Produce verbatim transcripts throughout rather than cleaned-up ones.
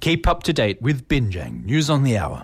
Keep up to date with Binjang News on the Hour.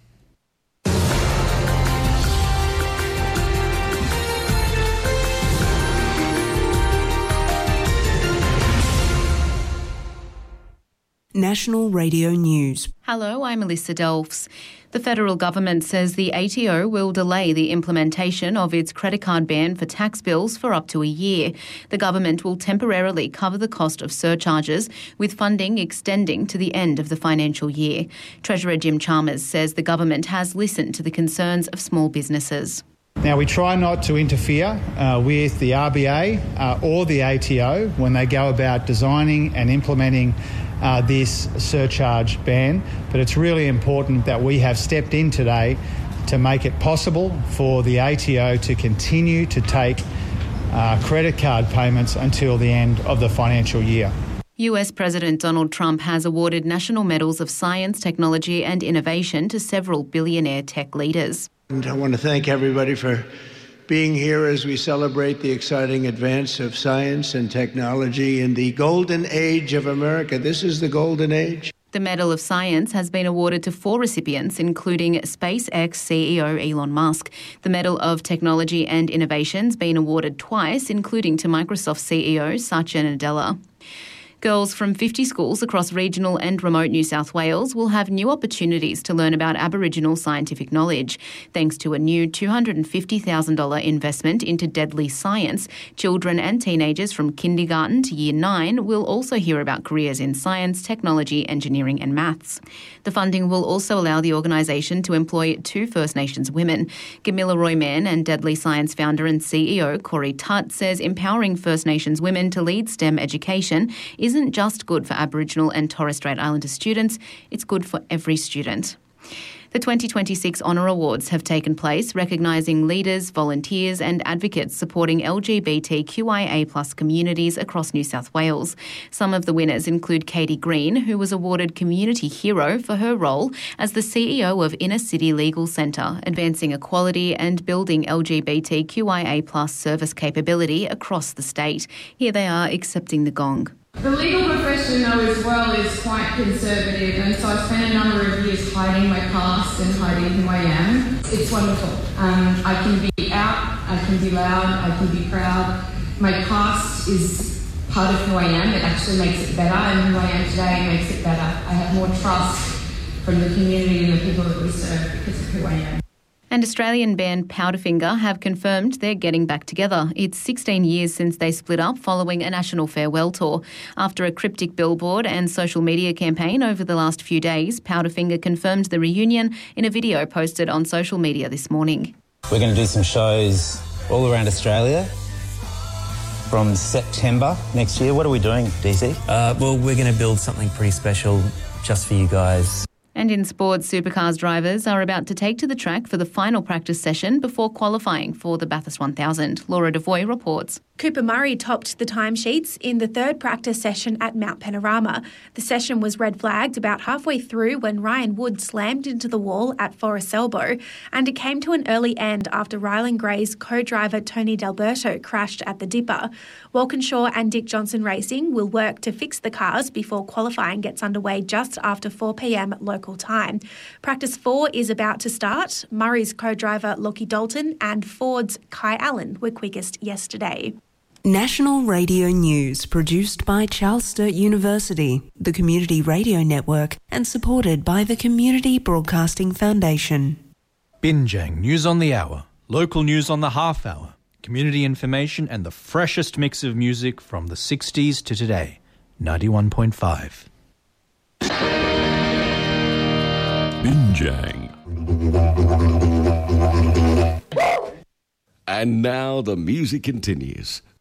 National Radio News. Hello, I'm Melissa Delfs. The federal government says the A T O will delay the implementation of its credit card ban for tax bills for up to a year. The government will temporarily cover the cost of surcharges, with funding extending to the end of the financial year. Treasurer Jim Chalmers says the government has listened to the concerns of small businesses. Now, we try not to interfere uh, with the R B A uh, or the A T O when they go about designing and implementing uh, this surcharge ban, but it's really important that we have stepped in today to make it possible for the A T O to continue to take uh, credit card payments until the end of the financial year. U S President Donald Trump has awarded national medals of science, technology and innovation to several billionaire tech leaders. And I want to thank everybody for being here as we celebrate the exciting advance of science and technology in the golden age of America. This is the golden age. The Medal of Science has been awarded to four recipients, including SpaceX C E O Elon Musk. The Medal of Technology and Innovation's been awarded twice, including to Microsoft C E O Satya Nadella. Girls from fifty schools across regional and remote New South Wales will have new opportunities to learn about Aboriginal scientific knowledge. Thanks to a new two hundred fifty thousand dollars investment into deadly science, children and teenagers from kindergarten to year nine will also hear about careers in science, technology, engineering and maths. The funding will also allow the organisation to employ two First Nations women. Gamilla Roy-Mann and Deadly Science founder and C E O Corey Tutt says empowering First Nations women to lead STEM education is isn't just good for Aboriginal and Torres Strait Islander students, it's good for every student. The twenty twenty-six Honour Awards have taken place, recognising leaders, volunteers and advocates supporting L G B T Q I A plus communities across New South Wales. Some of the winners include Katie Green, who was awarded Community Hero for her role as the C E O of Inner City Legal Centre, advancing equality and building L G B T Q I A plus service capability across the state. Here they are accepting the gong. The legal profession, though, as well, is quite conservative, and so I spent a number of years hiding my past and hiding who I am. It's wonderful. Um, I can be out, I can be loud, I can be proud. My past is part of who I am. It actually makes it better, and who I am today makes it better. I have more trust from the community and the people that we serve because of who I am. And Australian band Powderfinger have confirmed they're getting back together. It's sixteen years since they split up following a national farewell tour. After a cryptic billboard and social media campaign over the last few days, Powderfinger confirmed the reunion in a video posted on social media this morning. We're going to do some shows all around Australia from September next year. What are we doing, D C? Uh, well, we're going to build something pretty special just for you guys. And in sports, supercars drivers are about to take to the track for the final practice session before qualifying for the Bathurst one thousand. Laura Devoy reports. Cooper Murray topped the timesheets in the third practice session at Mount Panorama. The session was red flagged about halfway through when Ryan Wood slammed into the wall at Forest Elbow, and it came to an early end after Rylan Gray's co-driver Tony D'Alberto crashed at the Dipper. Walkinshaw and Dick Johnson Racing will work to fix the cars before qualifying gets underway just after four p.m. local time. Practice four is about to start. Murray's co-driver Lockie Dalton and Ford's Kai Allen were quickest yesterday. National Radio News, produced by Charles Sturt University, the Community Radio Network, and supported by the Community Broadcasting Foundation. Binjang News on the Hour, local news on the half hour, community information and the freshest mix of music from the sixties to today. ninety-one point five. Binjang. And now the music continues.